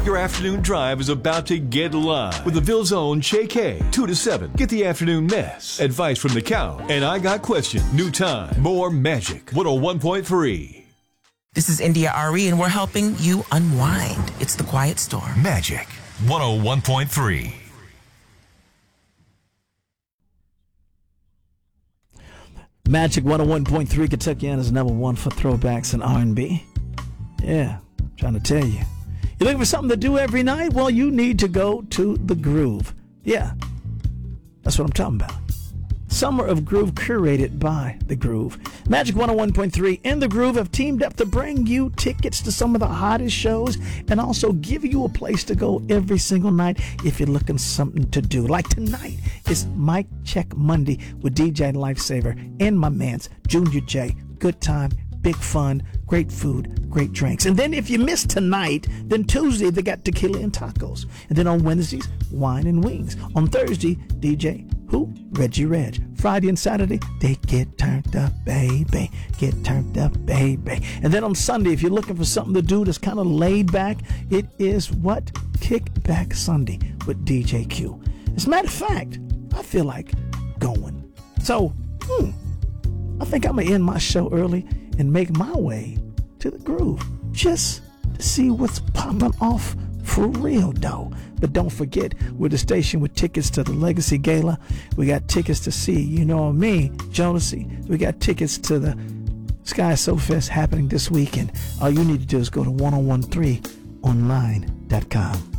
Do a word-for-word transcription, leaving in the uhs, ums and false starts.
Your afternoon drive is about to get live with the Ville's own Shay K. two to seven. Get the afternoon mess. Advice from the cow. And I got questions. New time. More magic. one oh one point three. This is India Ari, and we're helping you unwind. It's The Quiet Storm. Magic. one oh one point three. Magic one oh one point three. Kentuckiana's number one for throwbacks and R and B. Yeah, I'm trying to tell you. You're looking for something to do every night? Well, you need to go to The Groove. Yeah, that's what I'm talking about. Summer of Groove, curated by The Groove. Magic one oh one point three and The Groove have teamed up to bring you tickets to some of the hottest shows and also give you a place to go every single night if you're looking for something to do. Like tonight, it's Mic Check Monday with D J Lifesaver and my man's Junior J. Good time, big fun, great food, great drinks. And then if you miss tonight, then Tuesday they got tequila and tacos. And then on Wednesdays, wine and wings. On Thursday, D J who? Reggie Reg. Friday and Saturday, they get turned up, baby. Get turned up, baby. And then on Sunday, if you're looking for something to do that's kind of laid back, it is what? Kickback Sunday with D J Q. As a matter of fact, I feel like going. So, hmm, I think I'm going to end my show early and make my way to The Groove just to see what's popping off for real, though. But don't forget, we're the station with tickets to the Legacy Gala. We got tickets to see, you know me, Jodeci. We got tickets to the Sky So Fest happening this weekend. All you need to do is go to ten thirteen online dot com.